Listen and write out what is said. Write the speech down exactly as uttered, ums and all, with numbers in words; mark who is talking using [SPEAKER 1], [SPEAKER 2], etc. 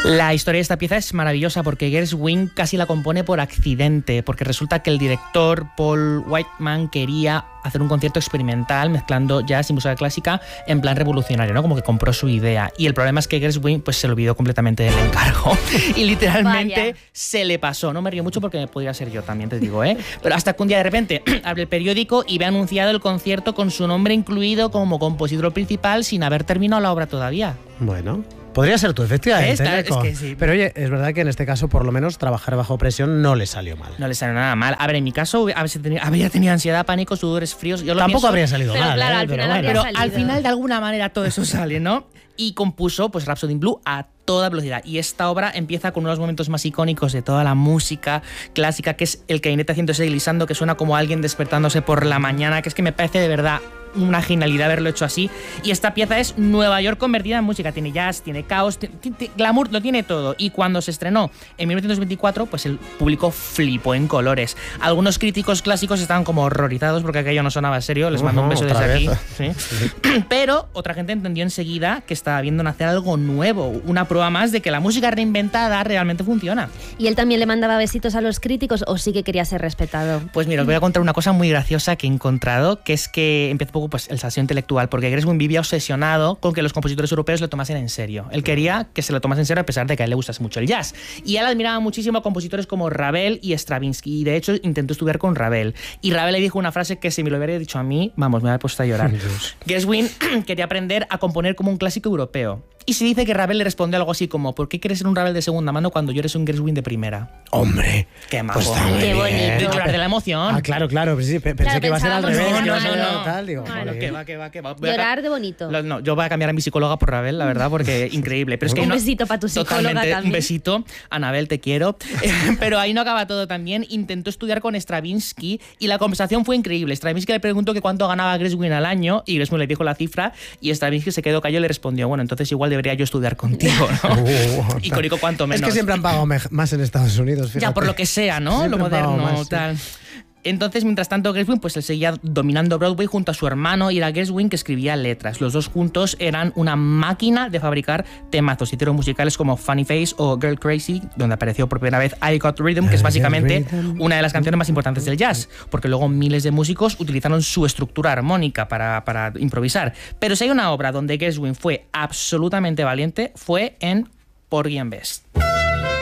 [SPEAKER 1] La historia de esta pieza es maravillosa porque Gershwin casi la compone por accidente, porque resulta que el director Paul Whiteman quería hacer un concierto experimental mezclando jazz y música clásica en plan revolucionario, ¿no? Como que compró su idea. Y el problema es que Gershwin pues, se olvidó completamente del encargo y literalmente Vaya. se le pasó. No me río mucho porque podría ser yo también, te digo, ¿eh? Pero hasta que un día de repente abre el periódico y ve anunciado el concierto con su nombre incluido como compositor principal sin haber terminado la obra todavía.
[SPEAKER 2] Bueno... Podría ser tú, efectivamente.
[SPEAKER 1] Esta, es que sí.
[SPEAKER 2] Pero oye, es verdad que en este caso, por lo menos, trabajar bajo presión no le salió mal.
[SPEAKER 1] No le salió nada mal. A ver, en mi caso, a ver si tenía, habría tenido ansiedad, pánico, sudores fríos. Yo lo
[SPEAKER 2] Tampoco
[SPEAKER 1] pienso,
[SPEAKER 2] habría salido
[SPEAKER 3] pero
[SPEAKER 2] mal.
[SPEAKER 3] Claro,
[SPEAKER 2] ¿eh?
[SPEAKER 3] al
[SPEAKER 2] pero
[SPEAKER 3] final
[SPEAKER 2] bueno.
[SPEAKER 1] pero
[SPEAKER 3] salido.
[SPEAKER 1] al final, de alguna manera, todo eso sale, ¿no? Y compuso pues Rhapsody in Blue a toda velocidad. Y esta obra empieza con uno de los momentos más icónicos de toda la música clásica, que es el clarinete haciéndose glissando, que suena como alguien despertándose por la mañana, que es que me parece de verdad una genialidad haberlo hecho así. Y esta pieza es Nueva York convertida en música. Tiene jazz, tiene caos, tiene, tiene, glamour, lo tiene todo. Y cuando se estrenó en mil novecientos veinticuatro, pues el público flipó en colores. Algunos críticos clásicos estaban como horrorizados porque aquello no sonaba serio. Les mando uh-huh, un beso desde vez. aquí. ¿Sí? Sí. Pero otra gente entendió enseguida que estaba viendo nacer algo nuevo. Una prueba más de que la música reinventada realmente funciona.
[SPEAKER 3] ¿Y él también le mandaba besitos a los críticos o sí que quería ser respetado?
[SPEAKER 1] Pues mira, os voy a contar una cosa muy graciosa que he encontrado, que es que empezó pues, el salseo intelectual, porque Gershwin vivía obsesionado con que los compositores europeos lo tomasen en serio. Él quería que se lo tomasen en serio a pesar de que a él le gustase mucho el jazz. Y él admiraba muchísimo a compositores como Ravel y Stravinsky, y de hecho intentó estudiar con Ravel. Y Ravel le dijo una frase que si me lo hubiera dicho a mí, vamos, me había puesto a llorar. Gershwin quería aprender a componer como un clásico europeo. Y se dice que Ravel le respondió algo así como: ¿por qué quieres ser un Ravel de segunda mano cuando yo eres un Gershwin de primera?
[SPEAKER 2] ¡Hombre!
[SPEAKER 1] ¡Qué majo!
[SPEAKER 2] Pues qué
[SPEAKER 3] bonito.
[SPEAKER 1] Llorar de la emoción.
[SPEAKER 2] Ah, claro, claro. Pues sí, pensé
[SPEAKER 3] claro,
[SPEAKER 2] que iba a ser al revés.
[SPEAKER 3] No,
[SPEAKER 2] que iba a
[SPEAKER 3] no,
[SPEAKER 2] ser
[SPEAKER 3] no.
[SPEAKER 2] tal, digo,
[SPEAKER 3] Claro.
[SPEAKER 1] Que va, que va, que va.
[SPEAKER 3] Llorar de bonito.
[SPEAKER 1] Lo, no, yo voy a cambiar a mi psicóloga por Ravel, la verdad, porque increíble. Pero es que
[SPEAKER 3] un
[SPEAKER 1] no,
[SPEAKER 3] besito para tu psicóloga
[SPEAKER 1] totalmente,
[SPEAKER 3] también.
[SPEAKER 1] Un besito. Anabel, te quiero. Pero ahí no acaba todo también. Intentó estudiar con Stravinsky y la conversación fue increíble. Stravinsky le preguntó que cuánto ganaba Gershwin al año y Gershwin le dijo la cifra y Stravinsky se quedó callado y le respondió: bueno, entonces igual debería yo estudiar contigo, ¿no?
[SPEAKER 2] Uh,
[SPEAKER 1] Icónico cuanto menos.
[SPEAKER 2] Es que siempre han pagado más en Estados Unidos, fíjate.
[SPEAKER 1] Ya, por lo que sea, ¿no?
[SPEAKER 2] Siempre
[SPEAKER 1] lo moderno,
[SPEAKER 2] más, sí.
[SPEAKER 1] tal. Entonces, mientras tanto, Gershwin pues él seguía dominando Broadway junto a su hermano y era Gershwin que escribía letras. Los dos juntos eran una máquina de fabricar temazos. Hicieron musicales como Funny Face o Girl Crazy, donde apareció por primera vez I Got Rhythm, que es básicamente una de las canciones más importantes del jazz, porque luego miles de músicos utilizaron su estructura armónica para, para improvisar. Pero si hay una obra donde Gershwin fue absolutamente valiente, fue en Porgy and Bess.